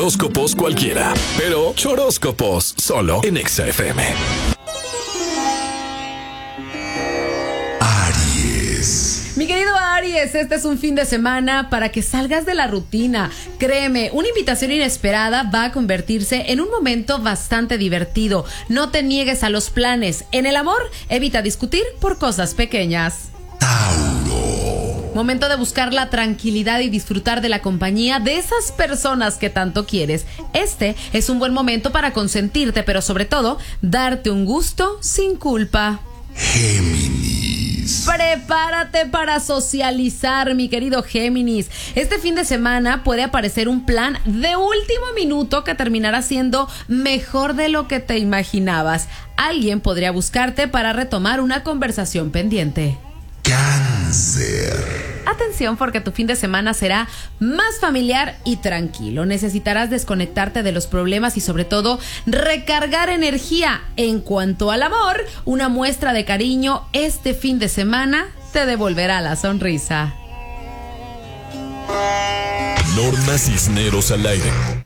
horóscopos cualquiera, pero choróscopos solo en Exa FM. Aries. Mi querido Aries, este es un fin de semana para que salgas de la rutina. Créeme, una invitación inesperada va a convertirse en un momento bastante divertido. No te niegues a los planes. En el amor, evita discutir por cosas pequeñas. Tauro. Momento de buscar la tranquilidad y disfrutar de la compañía de esas personas que tanto quieres. Este es un buen momento para consentirte, pero sobre todo, darte un gusto sin culpa. Géminis. Prepárate para socializar, mi querido Géminis. Este fin de semana puede aparecer un plan de último minuto que terminará siendo mejor de lo que te imaginabas. Alguien podría buscarte para retomar una conversación pendiente. Cáncer. Atención, porque tu fin de semana será más familiar y tranquilo. Necesitarás desconectarte de los problemas y sobre todo recargar energía. En cuanto al amor, una muestra de cariño este fin de semana te devolverá la sonrisa. Norma Cisneros al aire.